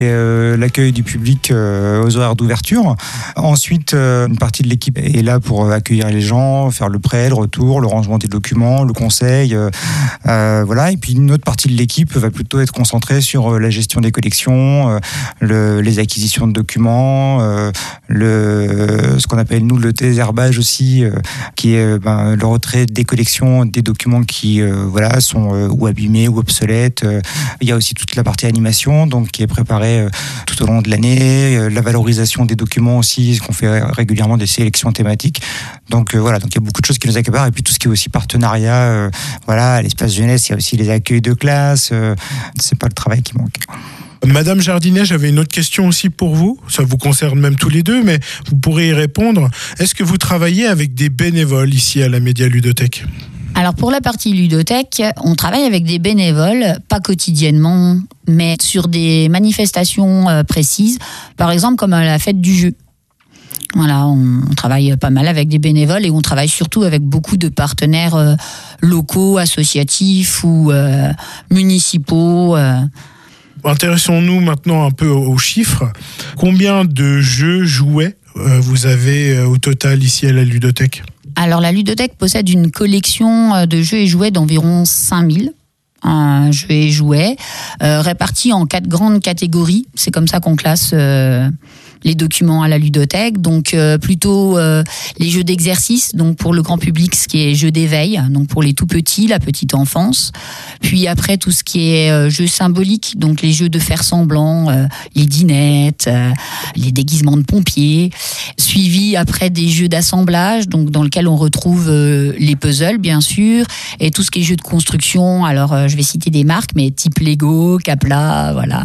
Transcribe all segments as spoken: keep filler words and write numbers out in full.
et euh, l'accueil du public euh, aux horaires d'ouverture. Ensuite, euh, une partie de l'équipe est là pour accueillir les gens, faire le prêt, le retour, le rangement des documents, le conseil, euh, euh, voilà. Et puis une autre partie de l'équipe va plutôt être concentrée sur la gestion des collections, euh, le, les acquisitions de documents, euh, le, ce qu'on appelle nous le désherbage aussi, euh, qui est ben, le retrait des collections, des documents qui euh, voilà sont euh, ou abîmés ou obsolètes. Euh, il y a aussi toute la partie animation, donc qui est préparée euh, tout au long de l'année, euh, la valorisation des documents aussi, qu'on fait régulièrement des sélections thématiques. Donc euh, voilà, donc il y a beaucoup de choses qui nous accaparent, et puis tout ce qui est aussi partenariat, euh, voilà, à l'espace jeunesse, il y a aussi les accueils de classe. Euh, c'est pas le travail qui manque. Madame Jardinet, j'avais une autre question aussi pour vous. Ça vous concerne même tous les deux, mais vous pourrez y répondre. Est-ce que vous travaillez avec des bénévoles ici à la Média Ludothèque ? Alors pour la partie ludothèque, on travaille avec des bénévoles, pas quotidiennement, mais sur des manifestations euh, précises, par exemple comme à la fête du jeu. Voilà, on, on travaille pas mal avec des bénévoles, et on travaille surtout avec beaucoup de partenaires euh, locaux, associatifs ou euh, municipaux. Euh. Intéressons-nous maintenant un peu aux chiffres. Combien de jeux, jouets euh, vous avez euh, au total ici à la ludothèque ? Alors la ludothèque possède une collection de jeux et jouets d'environ cinq mille euh, jeux et jouets, euh, répartis en quatre grandes catégories. C'est comme ça qu'on classe euh, les documents à la ludothèque. Donc euh, plutôt euh, les jeux d'exercice, donc pour le grand public, ce qui est jeux d'éveil, donc pour les tout petits, la petite enfance. Puis après tout ce qui est euh, jeux symboliques, donc les jeux de faire semblant, euh, les dinettes, euh, les déguisements de pompiers. Suivi après des jeux d'assemblage, donc dans lequel on retrouve euh, les puzzles bien sûr, et tout ce qui est jeux de construction. Alors euh, je vais citer des marques, mais type Lego, Capla, voilà.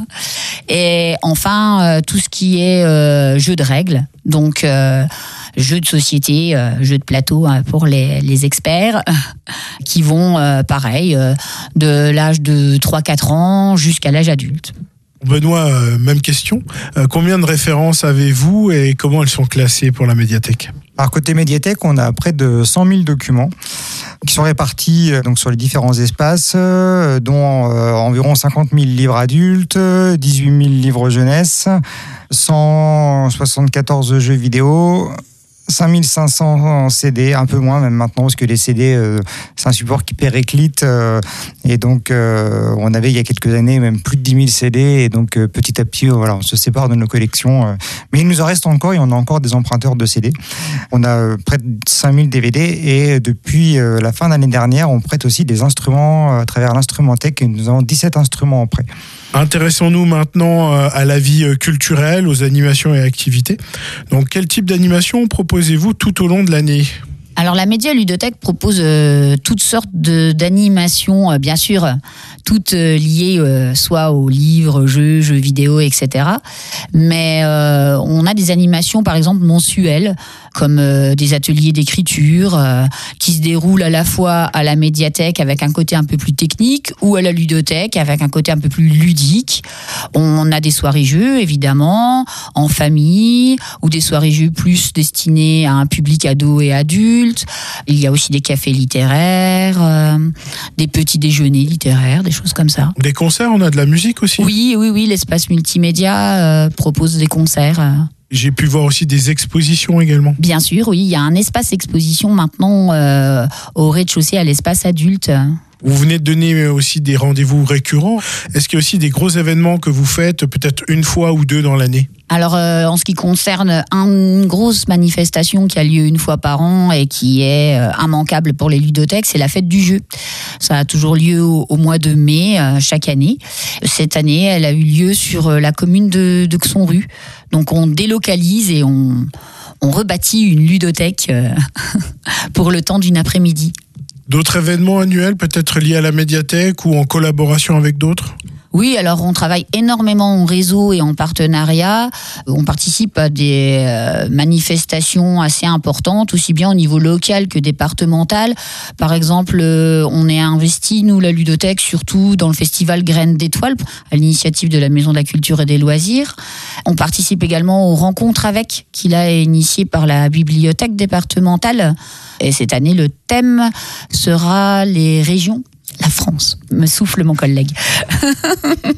Et enfin euh, tout ce qui est euh, jeux de règles, donc euh, jeux de société, euh, jeux de plateau hein, pour les, les experts, qui vont euh, pareil euh, de l'âge de trois quatre ans jusqu'à l'âge adulte. Benoît, euh, même question. Euh, combien de références avez-vous et comment elles sont classées pour la médiathèque ? Alors côté médiathèque, on a près de cent mille documents qui sont répartis euh, donc sur les différents espaces, euh, dont euh, environ cinquante mille livres adultes, dix-huit mille livres jeunesse, cent soixante-quatorze jeux vidéo, cinq mille cinq cents C D, un peu moins même maintenant, parce que les C D, euh, c'est un support qui périclite, euh, et donc euh, on avait il y a quelques années même plus de dix mille C D, et donc euh, petit à petit, euh, voilà, on se sépare de nos collections. Euh, mais il nous en reste encore, et on a encore des emprunteurs de C D. On a euh, près de cinq mille D V D, et depuis euh, la fin de l'année dernière, on prête aussi des instruments euh, à travers l'instrumenthèque, et nous avons dix-sept instruments en prêt. Intéressons-nous maintenant à la vie culturelle, aux animations et activités. Donc, quel type d'animation proposez-vous tout au long de l'année ? Alors la Média Ludothèque propose euh, toutes sortes de, d'animations, euh, bien sûr, toutes euh, liées euh, soit aux livres, jeux, jeux vidéo, et cetera. Mais euh, on a des animations, par exemple, mensuelles, comme euh, des ateliers d'écriture, euh, qui se déroulent à la fois à la médiathèque avec un côté un peu plus technique, ou à la ludothèque avec un côté un peu plus ludique. On a des soirées-jeux, évidemment, en famille, ou des soirées-jeux plus destinées à un public ado et adulte. Il y a aussi des cafés littéraires, euh, des petits déjeuners littéraires, des choses comme ça. Des concerts, on a de la musique aussi ? Oui, oui, oui, l'espace multimédia euh, propose des concerts. Euh. J'ai pu voir aussi des expositions également. Bien sûr, oui, il y a un espace exposition maintenant euh, au rez-de-chaussée à l'espace adulte. Vous venez de donner aussi des rendez-vous récurrents. Est-ce qu'il y a aussi des gros événements que vous faites peut-être une fois ou deux dans l'année ? Alors, euh, en ce qui concerne une grosse manifestation qui a lieu une fois par an et qui est euh, immanquable pour les ludothèques, c'est la fête du jeu. Ça a toujours lieu au, au mois de mai, euh, chaque année. Cette année, elle a eu lieu sur euh, la commune de, de Xonru. Donc, on délocalise et on, on rebâtit une ludothèque euh, pour le temps d'une après-midi. D'autres événements annuels, peut-être liés à la médiathèque ou en collaboration avec d'autres ? Oui, alors on travaille énormément en réseau et en partenariat. On participe à des euh, manifestations assez importantes, aussi bien au niveau local que départemental. Par exemple, euh, on est investi, nous, la ludothèque, surtout dans le festival Graines d'étoiles, à l'initiative de la Maison de la Culture et des Loisirs. On participe également aux rencontres avec, qui là est initié par la bibliothèque départementale. Et cette année, le thème sera les régions. La France, me souffle mon collègue.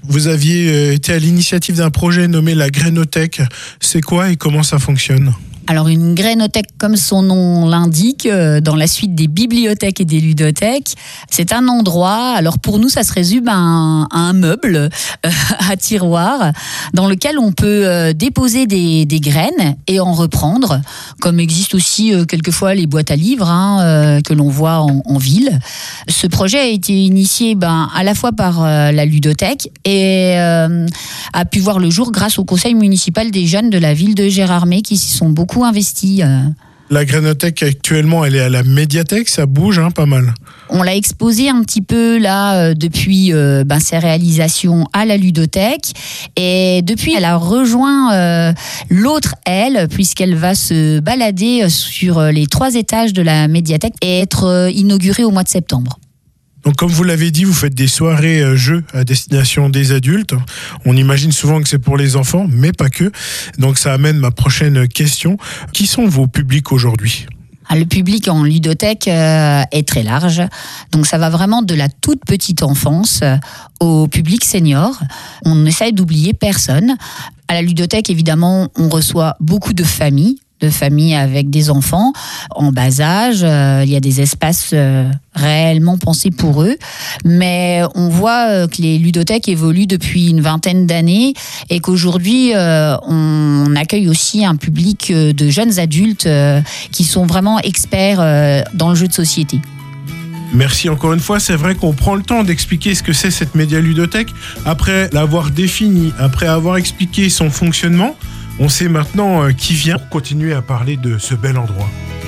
Vous aviez été à l'initiative d'un projet nommé la Grainothèque. C'est quoi et comment ça fonctionne ? Alors une grainothèque, comme son nom l'indique, euh, dans la suite des bibliothèques et des ludothèques, c'est un endroit, alors pour nous ça se résume à un, à un meuble, euh, à tiroir, dans lequel on peut euh, déposer des, des graines et en reprendre, comme existent aussi euh, quelquefois les boîtes à livres hein, euh, que l'on voit en, en ville. Ce projet a été initié ben, à la fois par euh, la ludothèque et euh, a pu voir le jour grâce au conseil municipal des jeunes de la ville de Gérardmer qui s'y sont beaucoup investi. La Grainothèque actuellement, elle est à la médiathèque, ça bouge hein, pas mal. On l'a exposé un petit peu là euh, depuis euh, ben, ses réalisations à la ludothèque et depuis elle a rejoint euh, l'autre aile puisqu'elle va se balader sur les trois étages de la médiathèque et être euh, inaugurée au mois de septembre. Donc comme vous l'avez dit, vous faites des soirées euh, jeux à destination des adultes. On imagine souvent que c'est pour les enfants, mais pas que. Donc ça amène ma prochaine question. Qui sont vos publics aujourd'hui ? Le public en ludothèque euh, est très large, donc ça va vraiment de la toute petite enfance au public senior. On essaye d'oublier personne. À la ludothèque, évidemment, on reçoit beaucoup de familles, de familles avec des enfants en bas âge. Euh, il y a des espaces euh, réellement pensés pour eux. Mais on voit euh, que les ludothèques évoluent depuis une vingtaine d'années et qu'aujourd'hui, euh, on accueille aussi un public euh, de jeunes adultes euh, qui sont vraiment experts euh, dans le jeu de société. Merci encore une fois, c'est vrai qu'on prend le temps d'expliquer ce que c'est cette média-ludothèque. Après l'avoir définie, après avoir expliqué son fonctionnement, on sait maintenant qui vient pour continuer à parler de ce bel endroit.